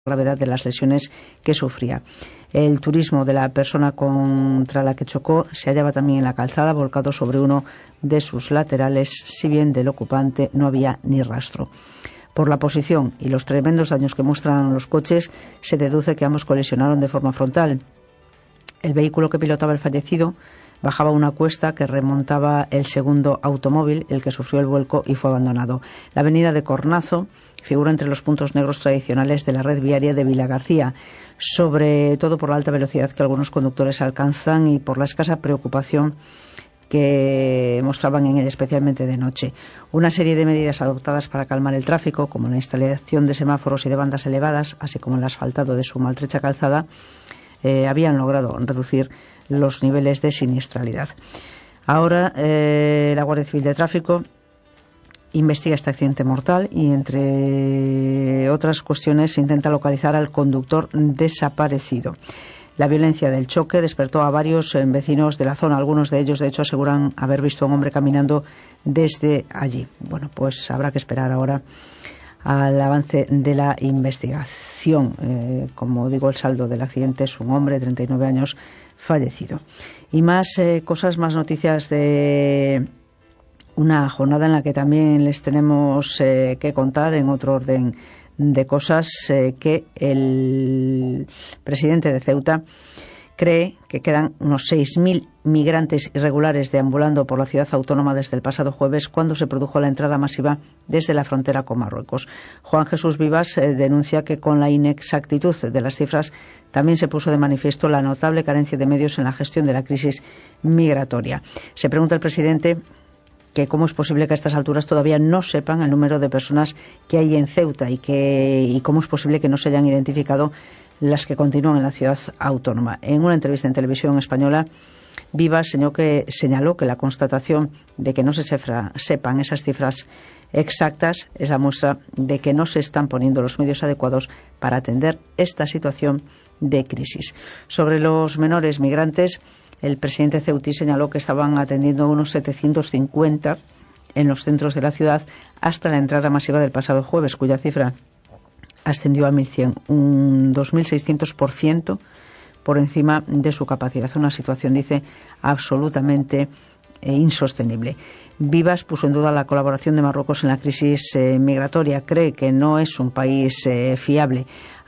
gravedad de las lesiones que sufría. El turismo de la persona contra la que chocó se hallaba también en la calzada, volcado sobre uno de sus laterales, si bien del ocupante no había ni rastro. Por la posición y los tremendos daños que muestran los coches, se deduce que ambos colisionaron de forma frontal. El vehículo que pilotaba el fallecido bajaba una cuesta que remontaba el segundo automóvil, el que sufrió el vuelco y fue abandonado. La avenida de Cornazo figura entre los puntos negros tradicionales de la red viaria de Vilagarcía, sobre todo por la alta velocidad que algunos conductores alcanzan y por la escasa preocupación que mostraban en él, especialmente de noche. Una serie de medidas adoptadas para calmar el tráfico, como la instalación de semáforos y de bandas elevadas, así como el asfaltado de su maltrecha calzada, habían logrado reducir los niveles de siniestralidad. Ahora la Guardia Civil de Tráfico investiga este accidente mortal y, entre otras cuestiones, se intenta localizar al conductor desaparecido. La violencia del choque despertó a varios vecinos de la zona. Algunos de ellos, de hecho, aseguran haber visto a un hombre caminando desde allí. Bueno, pues habrá que esperar ahora al avance de la investigación. Como digo, el saldo del accidente es un hombre de 39 años fallecido. Y más cosas, más noticias de una jornada en la que también les tenemos que contar, en otro orden de cosas, que el presidente de Ceuta cree que quedan unos 6.000 migrantes irregulares deambulando por la ciudad autónoma desde el pasado jueves, cuando se produjo la entrada masiva desde la frontera con Marruecos. Juan Jesús Vivas denuncia que con la inexactitud de las cifras también se puso de manifiesto la notable carencia de medios en la gestión de la crisis migratoria. Se pregunta el presidente que cómo es posible que a estas alturas todavía no sepan el número de personas que hay en Ceuta y cómo es posible que no se hayan identificado las que continúan en la ciudad autónoma. En una entrevista en televisión española, Vivas señaló que la constatación de que no se sepan esas cifras exactas es la muestra de que no se están poniendo los medios adecuados para atender esta situación de crisis. Sobre los menores migrantes, el presidente ceutí señaló que estaban atendiendo unos 750 en los centros de la ciudad hasta la entrada masiva del pasado jueves, cuya cifra ascendió a 1.100, un 2.600% por encima de su capacidad. Una situación, dice, absolutamente insostenible. Vivas puso en duda la colaboración de Marruecos en la crisis migratoria. Cree que no es un país fiable.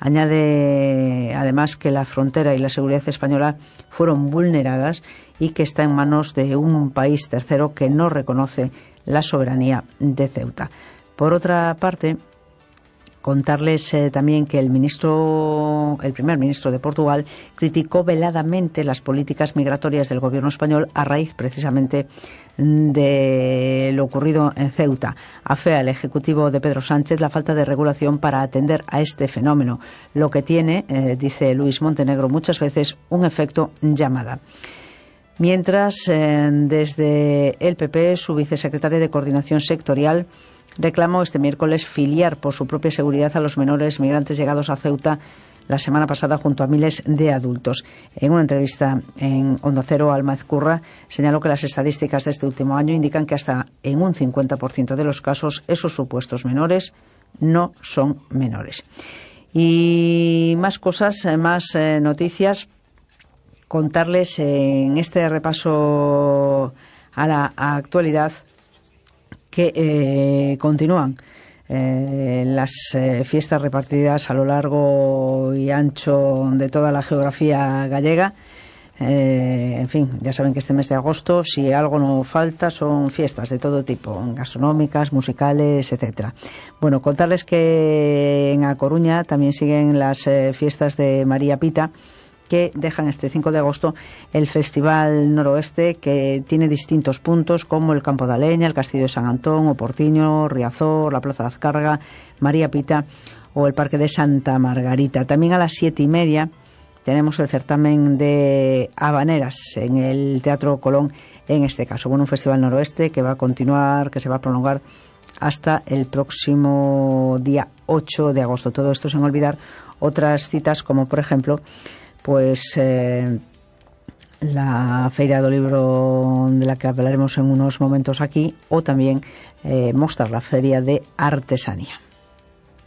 Añade además que la frontera y la seguridad española fueron vulneradas y que está en manos de un país tercero que no reconoce la soberanía de Ceuta. Por otra parte, contarles también que el primer ministro de Portugal criticó veladamente las políticas migratorias del gobierno español a raíz precisamente de lo ocurrido en Ceuta. Afea al Ejecutivo de Pedro Sánchez la falta de regulación para atender a este fenómeno, lo que tiene, dice Luis Montenegro, muchas veces un efecto llamada. Mientras, desde el PP, su vicesecretaria de Coordinación Sectorial reclamó este miércoles filiar por su propia seguridad a los menores migrantes llegados a Ceuta la semana pasada junto a miles de adultos. En una entrevista en Onda Cero, Alma Ezcurra señaló que las estadísticas de este último año indican que hasta en un 50% de los casos esos supuestos menores no son menores. Y más cosas, más noticias. Contarles en este repaso a la actualidad que continúan las fiestas repartidas a lo largo y ancho de toda la geografía gallega. En fin, ya saben que este mes de agosto, si algo no falta, son fiestas de todo tipo, gastronómicas, musicales, etcétera. Bueno, contarles que en A Coruña también siguen las fiestas de María Pita, que dejan este 5 de agosto el Festival Noroeste, que tiene distintos puntos como el Campo da Leña, el Castillo de San Antón, O Portiño, Riazor, la Plaza de Azcárraga, María Pita o el Parque de Santa Margarita. También a las 7:30 tenemos el certamen de habaneras en el Teatro Colón, en este caso. Bueno, un Festival Noroeste que va a continuar, que se va a prolongar hasta el próximo día 8 de agosto. Todo esto sin olvidar otras citas como, por ejemplo, pues la Feira do Libro, de la que hablaremos en unos momentos aquí, o también mostrar la Feria de Artesanía.